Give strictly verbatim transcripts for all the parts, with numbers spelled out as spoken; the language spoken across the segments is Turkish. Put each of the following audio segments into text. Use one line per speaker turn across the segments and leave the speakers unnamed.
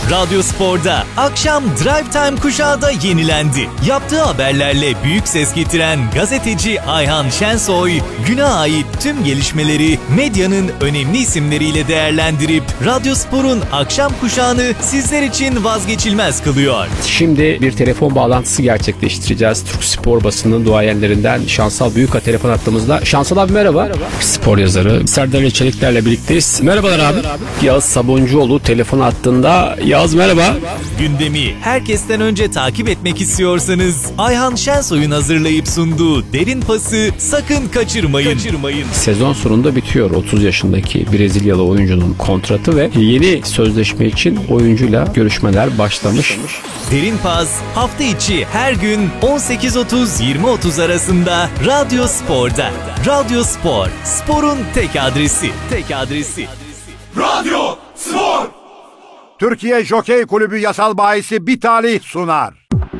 Radyo Spor'da akşam Drive Time kuşağı da yenilendi. Yaptığı haberlerle büyük ses getiren gazeteci Ayhan Şensoy, güne ait tüm gelişmeleri medyanın önemli isimleriyle değerlendirip Radyo Spor'un akşam kuşağını sizler için vazgeçilmez kılıyor.
Şimdi bir telefon bağlantısı gerçekleştireceğiz. Türk spor basının duayenlerinden Şansal Büyük'a telefon attığımızda. Şansal abi merhaba. Merhaba. Spor yazarı Serdar Çelikler'le birlikteyiz. Merhabalar abi. Merhaba abi. Yağız Sabuncuoğlu telefon attığında. Yağız merhaba.
Gündemi herkesten önce takip etmek istiyorsanız Ayhan Şensoy'un hazırlayıp sunduğu Derin Pası sakın kaçırmayın. kaçırmayın.
Sezon sonunda bitiyor otuz yaşındaki Brezilyalı oyuncunun kontratı ve yeni sözleşme için oyuncuyla görüşmeler başlamış.
Derin Pas hafta içi her gün on sekiz otuz yirmi otuz arasında Radyo Spor'da. Radyo Spor, sporun tek adresi. Tek adresi.
Radyo Spor.
Türkiye Jokey Kulübü yasal bahisi Bitali sunar.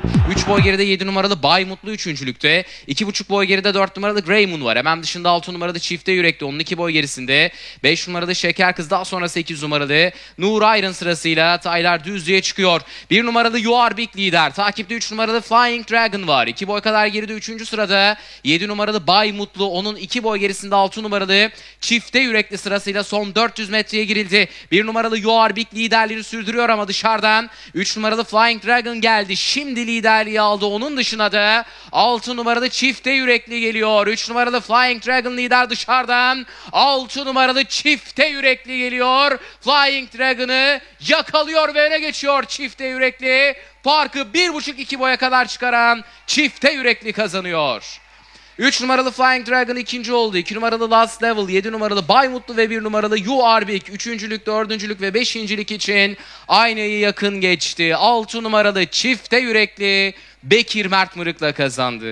üç boy geride yedi numaralı Bay Mutlu üçüncülükte. iki buçuk boy geride dört numaralı Grey Moon var. Hemen dışında altı numaralı Çifte Yürek'te. Onun iki boy gerisinde. beş numaralı Şeker Kız. Daha sonra sekiz numaralı Nur Iron sırasıyla Taylar Düzlüğe çıkıyor. bir numaralı You Are Big lider. Takipte üç numaralı Flying Dragon var. iki boy kadar geride üçüncü sırada yedi numaralı Bay Mutlu. Onun iki boy gerisinde altı numaralı Çifte Yürek'li sırasıyla son dört yüz metreye girildi. bir numaralı You Are Big liderliğini sürdürüyor ama dışarıdan üç numaralı Flying Dragon geldi. Şimdi lider aldı. Onun dışına da altı numaralı Çifte Yürekli geliyor. üç numaralı Flying Dragon lider dışarıdan. altı numaralı Çifte Yürekli geliyor. Flying Dragon'ı yakalıyor ve öne geçiyor Çifte Yürekli. Farkı bir buçuk iki boya kadar çıkaran Çifte Yürekli kazanıyor. üç numaralı Flying Dragon ikinci oldu. iki numaralı Last Level, yedi numaralı Bay Mutlu ve bir numaralı You Are Big üçüncülük, dördüncülük ve beşincilik için aynayı yakın geçti. altı numaralı Çifte Yürekli Bekir Mert Mırık'la kazandı.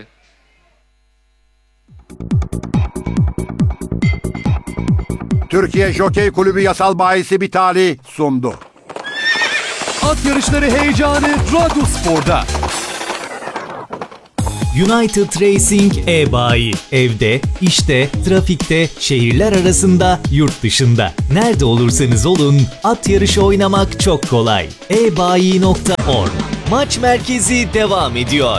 Türkiye Jokey Kulübü yasal bahisi Bitali sundu.
At yarışları heyecanı Radyo Spor'da.
United Racing e-bayi. Evde, işte, trafikte, şehirler arasında, yurt dışında. Nerede olursanız olun, at yarışı oynamak çok kolay. e bayi nokta org. Maç merkezi devam ediyor.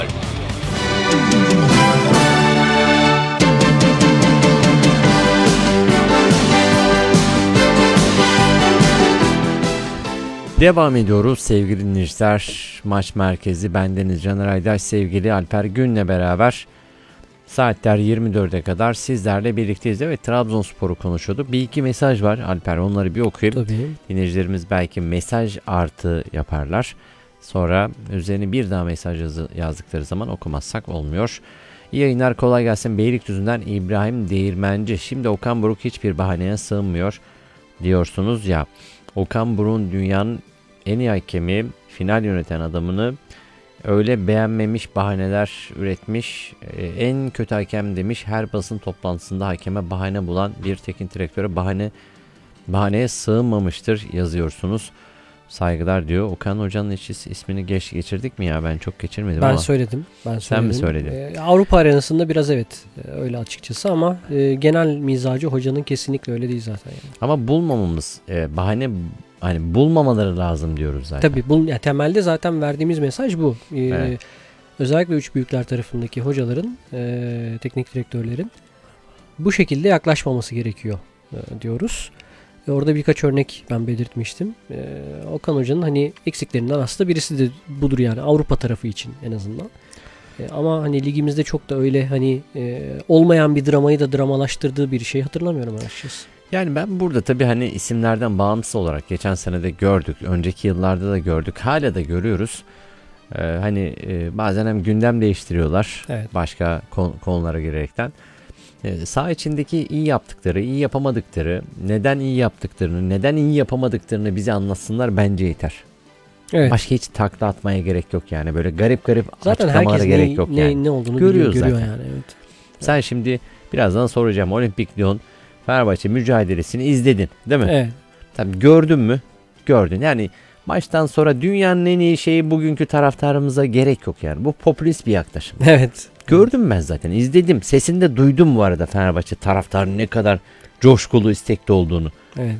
Devam ediyoruz sevgili dinleyiciler. Maç merkezi bendeniz Caner Aydaş, sevgili Alper Gün'le beraber saatler yirmi dörde kadar sizlerle birlikteyiz. Evet, Trabzonspor'u konuşuyorduk. Bir iki mesaj var Alper, onları bir okuyayım.
Tabii.
Dinleyicilerimiz belki mesaj artı yaparlar. Sonra üzerine bir daha mesaj yazı, yazdıkları zaman okumazsak olmuyor. İyi yayınlar, kolay gelsin. Beylikdüzü'nden İbrahim Değirmenci. Şimdi Okan Buruk hiçbir bahaneye sığmıyor diyorsunuz ya. Okan Buruk'un dünyanın en iyi hakemi, final yöneten adamını öyle beğenmemiş, bahaneler üretmiş, en kötü hakem demiş, her basın toplantısında hakeme bahane bulan bir teknik direktöre bahane bahaneye sığınmamıştır yazıyorsunuz. Saygılar diyor. Okan Hoca'nın hiç ismini geç geçirdik mi ya? Ben çok geçirmedim
ben
ama.
Söyledim. Ben söyledim.
Sen mi söyledin?
Ee, Avrupa arenasında biraz evet öyle açıkçası ama e, genel mizacı hocanın kesinlikle öyle değil zaten. Yani.
Ama bulmamamız e, bahane, hani bulmamaları lazım diyoruz zaten.
Tabii bu ya, temelde zaten verdiğimiz mesaj bu. Ee,
Evet.
Özellikle üç büyükler tarafındaki hocaların, e, teknik direktörlerin bu şekilde yaklaşmaması gerekiyor e, diyoruz. E, orada birkaç örnek ben belirtmiştim. E, Okan Hoca'nın hani eksiklerinden aslında birisi de budur yani Avrupa tarafı için en azından. E, ama hani ligimizde çok da öyle hani e, olmayan bir dramayı da dramalaştırdığı bir şey hatırlamıyorum açıkçası.
Yani ben burada tabii hani isimlerden bağımsız olarak geçen sene de gördük, önceki yıllarda da gördük, hala da görüyoruz. Ee, hani e, bazen hem gündem değiştiriyorlar,
Evet.
başka kon- konulara girerekten. Ee, saha içindeki iyi yaptıkları, iyi yapamadıkları, neden iyi yaptıklarını, neden iyi yapamadıklarını bize anlatsınlar, bence yeter.
Evet.
Başka hiç takla atmaya gerek yok yani, böyle garip garip
Zaten
açıklamalara
herkes
gerek
ne,
yok
ne,
yani.
ne olduğunu
Görüyoruz
biliyor, görüyor
zaten.
yani. Evet.
Sen şimdi birazdan soracağım, Olimpik Lyon Fenerbahçe mücadelesini izledin değil mi?
Evet.
Tabii gördün mü? Gördün. Yani maçtan sonra dünyanın en iyi şeyi bugünkü taraftarımıza gerek yok yani. Bu popülist bir yaklaşım.
Evet.
Gördüm ben zaten. İzledim. Sesini de duydum bu arada Fenerbahçe taraftarının ne kadar coşkulu, istekli olduğunu.
Evet.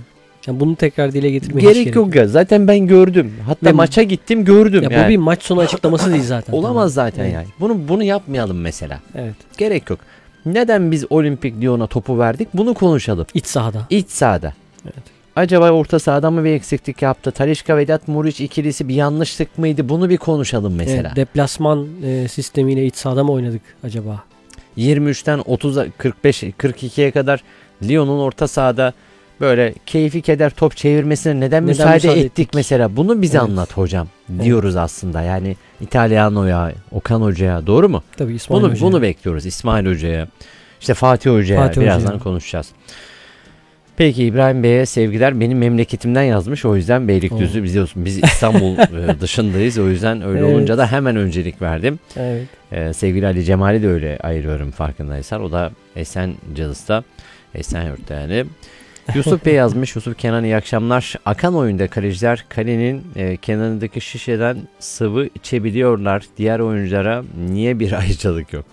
Yani bunu tekrar dile getirmeye
Gerek,
hiç gerek
yok ya. Zaten ben gördüm. Hatta
Ve-
maça gittim gördüm.
Ya bu
yani.
bir maç sonu açıklaması değil zaten.
Olamaz zaten
Evet.
yani. Bunu bunu yapmayalım mesela.
Evet.
Gerek yok. Neden biz Olimpik Lyon'a topu verdik? Bunu konuşalım.
İç sahada.
İç sahada.
Evet.
Acaba orta sahada mı bir eksiklik yaptı? Talisca Vedat Muriç ikilisi bir yanlışlık mıydı? Bunu bir konuşalım mesela.
Evet, deplasman e, sistemiyle iç sahada mı oynadık acaba?
yirmi üçten otuza kırk beş kırk ikiye kadar Lyon'un orta sahada böyle keyfi keder top çevirmesine neden,
Neden
müsaade,
müsaade
ettik,
ettik?
mesela? Bunu bize
Evet.
anlat hocam diyoruz aslında. Yani İtalyano'ya, Okan Hoca'ya, doğru mu?
Tabii İsmail
Bunu
Hoca.
bunu bekliyoruz İsmail Hoca'ya. İşte Fatih Hoca'ya
Fatih
birazdan
Hoca'ya.
konuşacağız. Peki İbrahim Bey'e sevgiler. Benim memleketimden yazmış. O yüzden Beylikdüzü, biliyorsun biz İstanbul e, dışındayız. O yüzden öyle
Evet.
olunca da hemen öncelik verdim.
Evet.
Ee, sevgili Ali Cemal'i de öyle ayırıyorum farkındaysan. O da Esenciles'ta. Esenyurt'ta yani. Yusuf Bey yazmış. Yusuf Kenan, iyi akşamlar. Akan oyunda kaleciler kalenin e, kenarındaki şişeden sıvı içebiliyorlar. Diğer oyunculara niye bir ayrıcalık yok?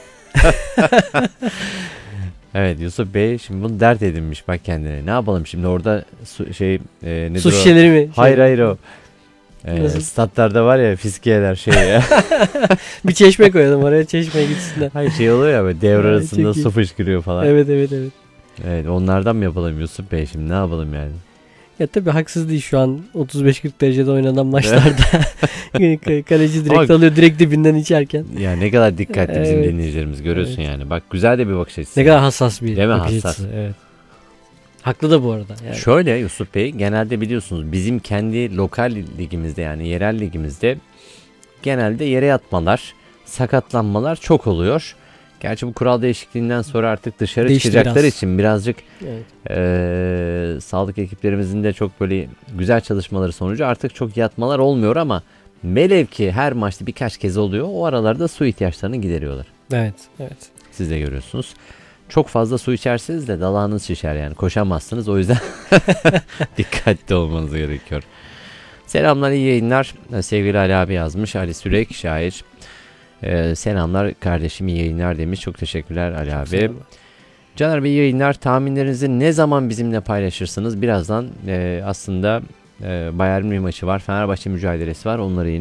Evet Yusuf Bey şimdi bunu dert edinmiş bak kendine. Ne yapalım şimdi orada su, şey e, nedir
Su
o?
şişeleri mi?
Hayır
Şey,
hayır o. Ee,
Nasıl?
statlarda var ya fiskiyeler şey ya.
Bir çeşme koyalım oraya, çeşmeye gitsinler.
Hayır şey oluyor ya böyle devre
Ay,
arasında
çok iyi.
su fışkırıyor falan.
Evet evet evet.
Evet onlardan mı yapalım Yusuf Bey şimdi ne yapalım yani?
Ya tabii haksız değil şu an otuz beş kırk derecede oynanan maçlarda. Kaleci direkt
Ama-
alıyor direkt dibinden içerken.
Ya ne kadar dikkatli bizim
Evet.
dinleyicilerimiz görüyorsun yani. Bak güzel de bir bakış açısı.
Ne kadar hassas bir
Değil mi?
bakış
Hassas.
açısı, Evet. Haklı da bu arada. Yani.
Şöyle Yusuf Bey genelde biliyorsunuz bizim kendi lokal ligimizde yani yerel ligimizde genelde yere yatmalar, sakatlanmalar çok oluyor. Gerçi bu kural değişikliğinden sonra artık dışarı
Değişti
çıkacakları
biraz.
için birazcık
Evet.
eee, sağlık ekiplerimizin de çok böyle güzel çalışmaları sonucu artık çok yatmalar olmuyor ama velev ki her maçta birkaç kez oluyor. O aralarda su ihtiyaçlarını gideriyorlar.
Evet, evet.
Siz de görüyorsunuz. Çok fazla su içerseniz de dalağınız şişer yani koşamazsınız. O yüzden dikkatli olmanız gerekiyor. Selamlar, iyi yayınlar. Sevgili Ali abi yazmış. Ali Sürek şair. Ee, selamlar kardeşim, iyi yayınlar demiş. Çok teşekkürler Ali abi.
Selam.
Caner Bey iyi yayınlar. Tahminlerinizi ne zaman bizimle paylaşırsınız? Birazdan e, aslında e, Bayern Münih maçı var. Fenerbahçe mücadelesi var. Onları